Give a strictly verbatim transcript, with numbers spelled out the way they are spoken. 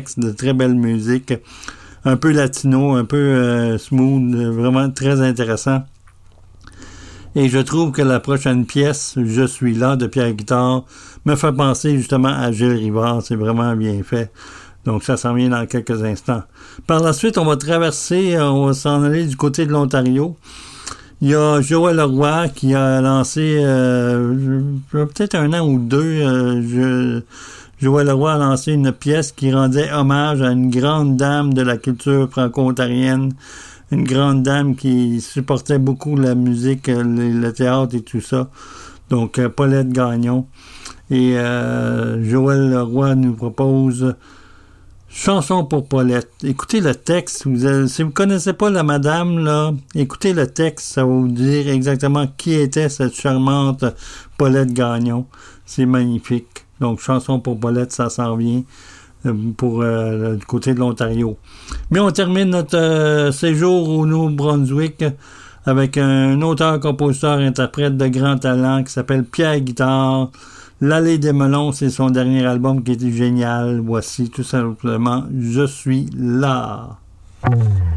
textes, de très belle musique, un peu latino, un peu euh, smooth, vraiment très intéressant. Et je trouve que la prochaine pièce, Je suis là, de Pierre Guitare, me fait penser justement à Gilles Rivard. C'est vraiment bien fait. Donc, ça s'en vient dans quelques instants. Par la suite, on va traverser, on va s'en aller du côté de l'Ontario. Il y a Joël Leroy qui a lancé, euh, peut-être un an ou deux, euh, je, Joël Leroy a lancé une pièce qui rendait hommage à une grande dame de la culture franco-ontarienne, une grande dame qui supportait beaucoup la musique, le, le théâtre et tout ça. Donc, euh, Paulette Gagnon. Et euh, Joël Leroy nous propose Chanson pour Paulette. Écoutez le texte. Vous avez, si vous ne connaissez pas la madame, là, écoutez le texte. Ça va vous dire exactement qui était cette charmante Paulette Gagnon. C'est magnifique. Donc, Chanson pour Paulette, ça s'en vient euh, pour euh, du côté de l'Ontario. Mais on termine notre euh, séjour au Nouveau-Brunswick avec un auteur, compositeur, interprète de grand talent qui s'appelle Pierre Guitare. L'Allée des Melons, c'est son dernier album qui était génial. Voici tout simplement Je suis là.